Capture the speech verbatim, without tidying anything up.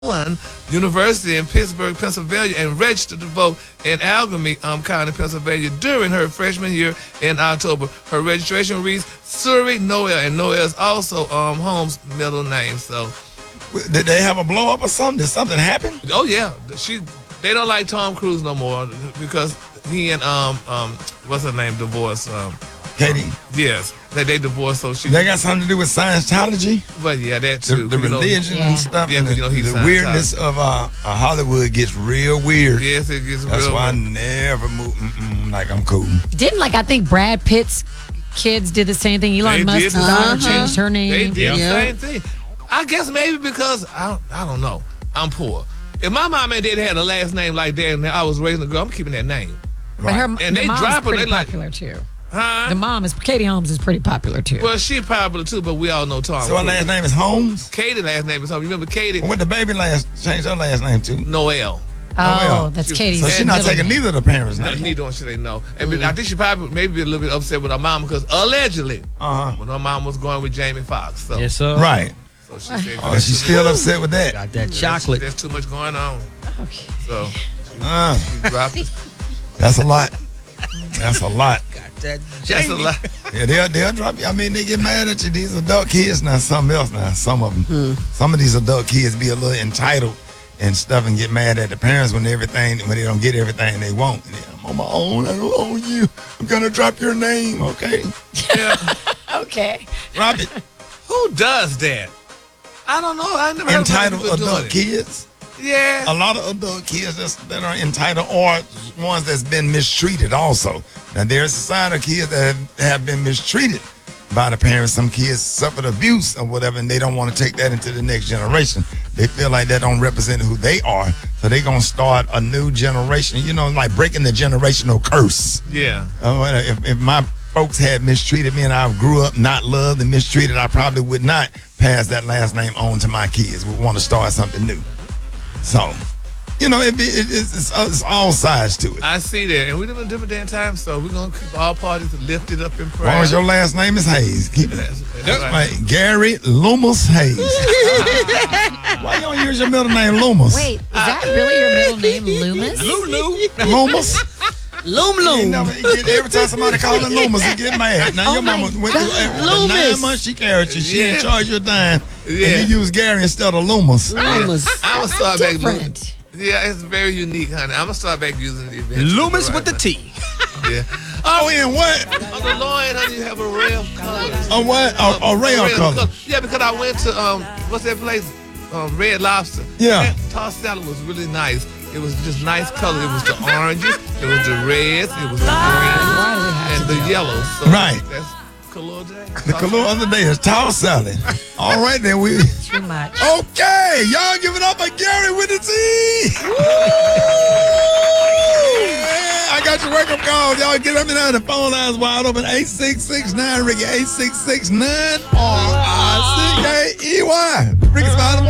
One University in Pittsburgh, Pennsylvania, and registered to vote in Algamy um, County, Pennsylvania during her freshman year in October. Her registration reads Suri Noel, and Noel is also um, Holmes' middle name. So, did they have a blow up or something? Did something happen? Oh yeah, she. They don't like Tom Cruise no more because he and um um what's her name divorced. Um, Katie. Yes, that they divorced. So she. They got something to do with Scientology. But yeah, that too. The, the religion know, and stuff. Yeah, and the, you know, he's the weirdness of uh, uh, Hollywood gets real weird. Yes, it gets That's real why weird. I never move. Mm-mm, like I'm cool. Didn't like I think Brad Pitt's kids did the same thing. Elon They Musk's did. daughter Uh-huh. changed her name. They did yeah. the same thing. I guess maybe because I I don't know. I'm poor. If my mom and dad had a last name like that and I was raising a girl, I'm keeping that name. But her And the they mom's drop her, pretty they like- popular too. Huh? The mom is Katie Holmes is pretty popular too. Well, she popular too, but we all know Tom. So her last name is Holmes. Katie last name is Holmes. Remember Katie? What the baby last changed her last name to? Noel. oh, well. that's Katie's. So she's not middle taking name. neither of the parents' No, name. neither one should they know. And I think she probably maybe be a little bit upset with her mom because allegedly, Uh huh. when her mom was going with Jamie Foxx. So, Yes, sir. Right. so she said, Oh, she's still upset with that. Got that chocolate. There's too much going on. Okay. So Uh, she dropped it. that's a lot. That's a lot. Got that That's a Jamie. lot. Yeah, they'll, they'll drop you. I mean, they get mad at you. These adult kids now, something else now. Some of them, some of these adult kids be a little entitled and stuff and get mad at the parents when everything, when they don't get everything they want. And I'm on my own. I don't own you. I'm gonna drop your name, okay? Yeah. Okay. Drop it. Who does that? I don't know. I never heard of Entitled people doing adult it. kids. Yeah. A lot of adult kids that's, that are entitled or ones that's been mistreated also. Now there's a side of kids that have, have been mistreated by the parents. Some kids suffered abuse or whatever, and they don't want to take that into the next generation. They feel like that don't represent who they are, so they gonna start a new generation. You know, like breaking the generational curse. Yeah. Uh, if, if my folks had mistreated me and I grew up not loved and mistreated, I probably would not pass that last name on to my kids. Would want to start something new. So, you know, it, it, it's, it's, it's all sides to it. I see that. And we live in a different day and time, so we're going to keep all parties lifted up in As prayer. long as your last name is Hayes, keep it. That's- That's, that's right. Gary Loomis Hayes. Why you don't use your middle name Loomis? Wait, is that really your middle name, Loomis? Lulu. Loomis. Loom He loom. never, he get, every time somebody call him Loomis, he get mad. Now Oh your my mama went through God. uh, the nine Loomis. months she carried you. She Yeah. in charge your dime, Yeah. and you use Gary instead of Loomis. Loomis. I'm going to start back. Different. Yeah, it's very unique, honey. I'm going to start back using it eventually. Loomis Right with the now. T. Yeah. Oh, and what? On the loin, honey, you have a rail color. A what? A, a rail color. Yeah, because I went to, um, what's that place? Um, Red Lobster. Yeah. That tossed salad was really nice. It was just nice color. It was the oranges, it was the reds, it was the greens, and the yellows. So Right. That's Kalor J. The color other day is tall salad. All right, then we. Too much. Okay, y'all give it up for Gary with the T. Yeah, I got your wake up calls. Y'all get up and down. The phone lines wide open. eight six six nine Ricky. eight six six nine R I C K E Y. Ricky's bottom.